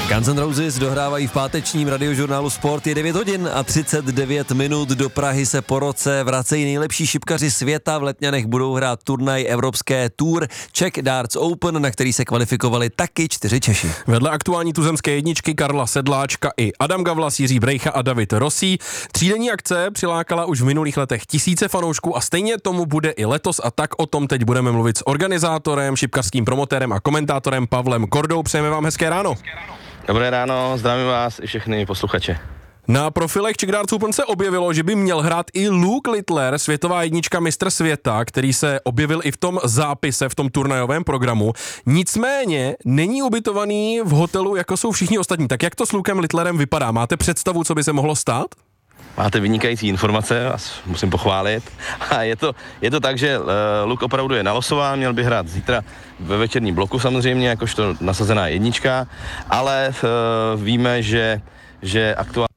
Guns N' Roses dohrávají v pátečním radiožurnálu Sport. Je 9 hodin a 39 minut. Do Prahy se po roce vracejí nejlepší šipkaři světa. V Letňanech budou hrát turnaj Evropské Tour Czech Darts Open, na který se kvalifikovali taky 4 Češi. Vedle aktuální tuzemské jedničky Karla Sedláčka i Adam Gavlas, Jiří Brejcha a David Rossi. Třídenní akce přilákala už v minulých letech tisíce fanoušků a stejně tomu bude i letos, a tak o tom teď budeme mluvit s organizátorem, šipkařským promotérem a komentátorem Pavlem Kordou. Přejeme vám hezké ráno. Dobré ráno, zdravím vás i všechny posluchače. Na profilech Czech Darts Open se objevilo, že by měl hrát i Luke Littler, světová jednička mistr světa, který se objevil i v tom zápise, v tom turnajovém programu. Nicméně není ubytovaný v hotelu, jako jsou všichni ostatní. Tak jak to s Lukem Littlerem vypadá? Máte představu, co by se mohlo stát? Máte vynikající informace, vás musím pochválit. A je to tak, že Luke opravdu je nalosován, měl by hrát zítra ve večerním bloku samozřejmě, jakožto nasazená jednička, ale víme, že aktuálně...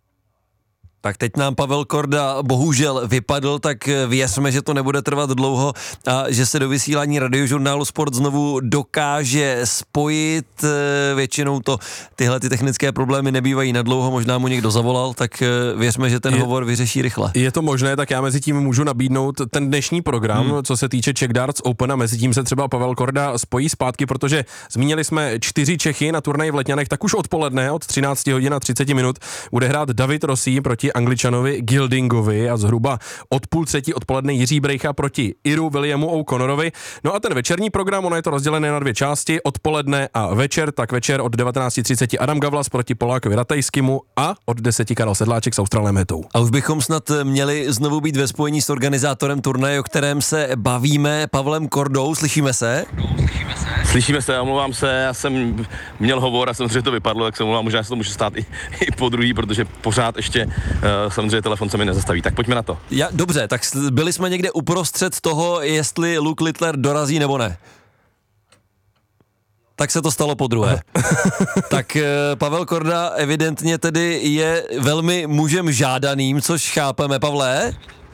Tak teď nám Pavel Korda bohužel vypadl, tak věřme, že to nebude trvat dlouho a že se do vysílání radiožurnálu Sport znovu dokáže spojit. Většinou tyhle technické problémy nebývají nadlouho, možná mu někdo zavolal, tak věřme, že ten hovor vyřeší rychle. Je to možné, tak já mezi tím můžu nabídnout ten dnešní program, co se týče Czech Darts Open, a mezi tím se třeba Pavel Korda spojí zpátky, protože zmínili jsme 4 Čechy na turnaji v Letňanech, tak už odpoledne od 13 hodin a 30 minut bude hrát David Rossi proti Angličanovi Gildingovi a zhruba od 2:30 odpoledne Jiří Brejcha proti Iru Williamu O'Connorovi. No a ten večerní program, ono je to rozdělené na 2 části, odpoledne a večer, tak večer od 19:30 Adam Gavlas proti Polákovi Ratajskimu a od 10 Karel Sedláček s Australem Hetou. A už bychom snad měli znovu být ve spojení s organizátorem turnaje, o kterém se bavíme, Pavlem Kordou. Slyšíme se? Slyšíme se, omlouvám se, já jsem měl hovor a samozřejmě to vypadlo, tak se omlouvám, možná se to může stát i po druhý, protože pořád ještě samozřejmě telefon se mi nezastaví. Tak pojďme na to. Dobře, tak byli jsme někde uprostřed toho, jestli Luke Littler dorazí nebo ne. Tak se to stalo podruhé. Tak Pavel Korda evidentně tedy je velmi mužem žádaným, což chápeme, Pavle?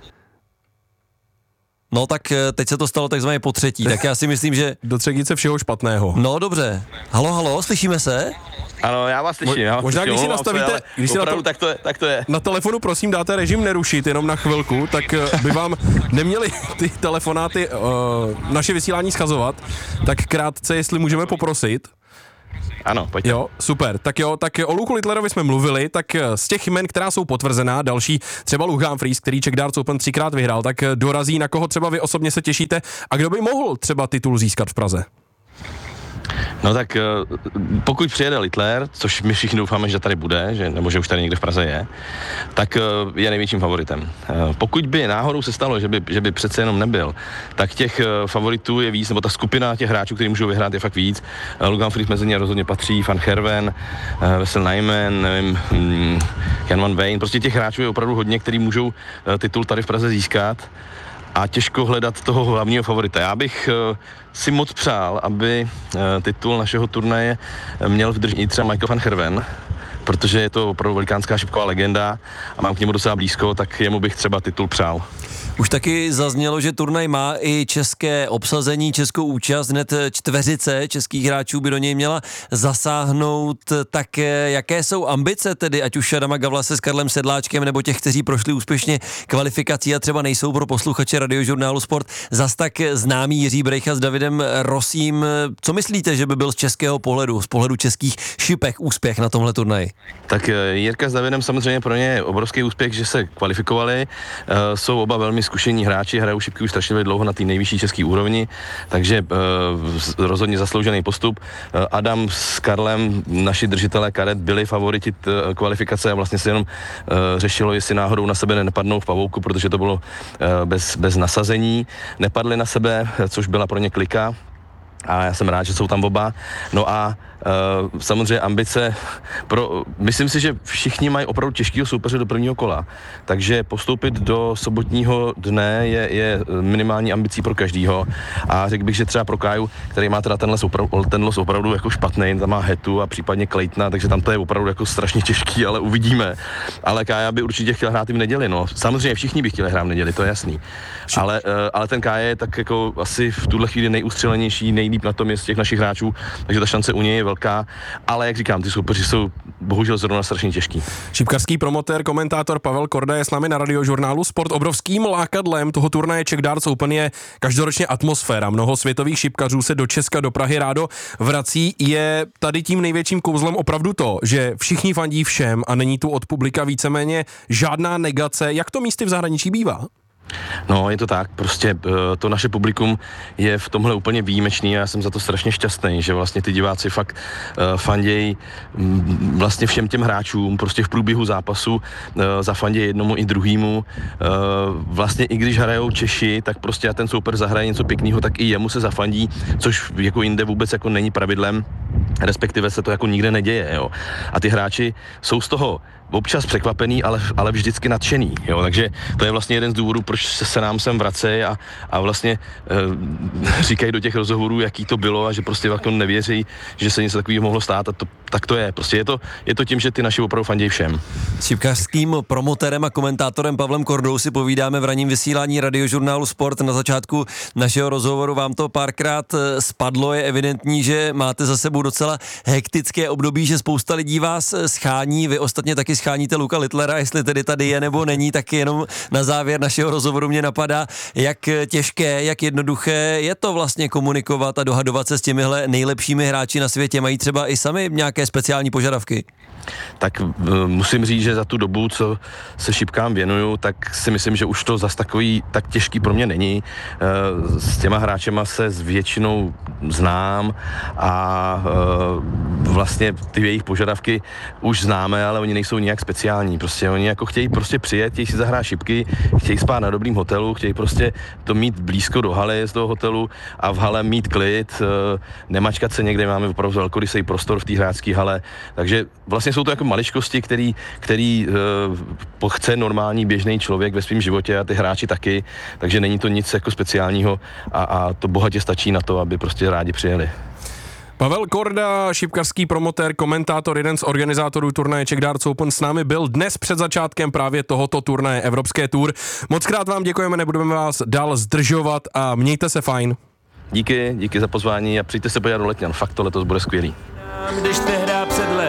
No tak teď se to stalo takzvaně po třetí, tak já si myslím, že... Do třetice všeho špatného. No dobře. Halo, slyšíme se? Ano, já vás slyším. Možná když si nastavíte, tak to je. Na telefonu prosím dáte režim nerušit jenom na chvilku, tak by vám neměli ty telefonáty naše vysílání schazovat, tak krátce, jestli můžeme poprosit. Ano, pojďte. Jo, super. Tak o Luku Littlerovi jsme mluvili, tak z těch jmen, která jsou potvrzená, další, třeba Luke Humphries, který Czech Darts Open 3krát vyhrál, tak dorazí, na koho třeba vy osobně se těšíte a kdo by mohl třeba titul získat v Praze? No tak pokud přijede Littler, což my všichni doufáme, že tady bude, nebo že už tady někde v Praze je, tak je největším favoritem. Pokud by náhodou se stalo, že by přece jenom nebyl, tak těch favoritů je víc, nebo ta skupina těch hráčů, kteří můžou vyhrát, je fakt víc. Luke Humphries mezi ně rozhodně patří, Van Herven, Wessel Nijman, nevím, Jan van Veen, prostě těch hráčů je opravdu hodně, kteří můžou titul tady v Praze získat. A těžko hledat toho hlavního favorita. Já bych si moc přál, aby titul našeho turnaje měl v držení třeba Michael van Herven, protože je to opravdu velikánská šipková legenda a mám k němu docela blízko, tak jemu bych třeba titul přál. Už taky zaznělo, že turnaj má i české obsazení, českou účast, hned 4 českých hráčů by do něj měla zasáhnout. Tak jaké jsou ambice tedy, ať už Adama Gavlase s Karlem Sedláčkem, nebo těch, kteří prošli úspěšně kvalifikací a třeba nejsou pro posluchače radiožurnálu Sport zas tak známý Jiří Brejcha s Davidem Rossím. Co myslíte, že by byl z českého pohledu, z pohledu českých šipek úspěch na tomhle turnaji? Tak Jirka s Davidem samozřejmě pro ně je obrovský úspěch, že se kvalifikovali, jsou oba velmi zkušení hráči, hrajou šipky už strašně dlouho na té nejvyšší české úrovni, takže rozhodně zasloužený postup. Adam s Karlem, naši držitelé karet, byli favoriti kvalifikace a vlastně se jenom řešilo, jestli náhodou na sebe nepadnou v pavouku, protože to bylo bez nasazení. Nepadli na sebe, což byla pro ně klika. A já jsem rád, že jsou tam oba. No a samozřejmě ambice myslím si, že všichni mají opravdu těžkýho soupeře do prvního kola, takže postoupit do sobotního dne je minimální ambicí pro každýho a řekl bych, že třeba pro Káju, který má teda ten los opravdu jako špatný, tam má Hetu a případně Claytona, takže tam to je opravdu jako strašně těžký, ale uvidíme. Ale Kája by určitě chtěl hrát i v neděli, no. Samozřejmě všichni by chtěli hrát v neděli, to je jasný. Ale ten Kája je tak jako asi v tuhle chvíli nejustřelenější, nejlíp na tom je z těch našich hráčů, takže ta šance u něj je velká, ale jak říkám, ty soupeři jsou bohužel zrovna strašně těžký. Šipkařský promotér, komentátor Pavel Korda je s námi na Radiožurnálu Sport. Obrovským lákadlem toho turnaje Czech Darts Open je každoročně atmosféra. Mnoho světových šipkařů se do Česka, do Prahy rádo vrací. Je tady tím největším kouzlem opravdu to, že všichni fandí všem a není tu od publika víceméně žádná negace. Jak to místy v zahraničí bývá? No, je to tak, prostě to naše publikum je v tomhle úplně výjimečný a já jsem za to strašně šťastný, že vlastně ty diváci fakt fandějí vlastně všem těm hráčům, prostě v průběhu zápasu zafandějí jednomu i druhému. Vlastně i když hrajou Češi, tak prostě a ten soupeř zahraje něco pěkného, tak i jemu se zafandí, což jako jinde vůbec jako není pravidlem, respektive se to jako nikde neděje, jo. A ty hráči jsou z toho občas překvapený, ale vždycky nadšený, jo, takže to je vlastně jeden z důvodů, proč se nám sem vracejí a vlastně říkají do těch rozhovorů, jaký to bylo a že prostě jako nevěří, že se něco takového mohlo stát a tak to je, prostě je to tím, že ty naši opravdu fandějí všem. S šipkařským promotérem a komentátorem Pavlem Kordou si povídáme v ranním vysílání Radiožurnálu Sport. Na začátku našeho rozhovoru vám to párkrát spadlo, je evidentní, že máte za sebou docela hektické období, že spousta lidí vás schání, vy ostatně taky scháníte Luka Littlera, jestli tedy tady je nebo není, tak jenom na závěr našeho rozhovoru mě napadá, jak těžké, jak jednoduché je to vlastně komunikovat a dohadovat se s těmihle nejlepšími hráči na světě. Mají třeba i sami nějaké speciální požadavky? Tak musím říct, že za tu dobu, co se šipkám věnuju, tak si myslím, že už to zas takový tak těžký pro mě není. S těma hráčema se s většinou znám a vlastně ty jejich požadavky už známe, ale oni nejsou nijak speciální. Prostě oni jako chtějí prostě přijet, chtějí si zahrát šipky, chtějí spát na dobrým hotelu, chtějí prostě to mít blízko do haly z toho hotelu a v hale mít klid, nemačkat se někde, máme opravdu velkorysý prostor v té hráčské hale, takže vlastně jsou to jako maličkosti, který chce normální běžný člověk ve svém životě a ty hráči taky, takže není to nic jako speciálního a to bohatě stačí na to, aby prostě rádi přijeli. Pavel Korda, šipkařský promotér, komentátor, jeden z organizátorů turnaje Czech Darts Open s námi byl dnes před začátkem právě tohoto turnaje Evropské Tour. Mockrát vám děkujeme, nebudeme vás dál zdržovat a mějte se fajn. Díky za pozvání a přijďte se podívat do Letňan, fakt to letos bude skvělý. Když tehda před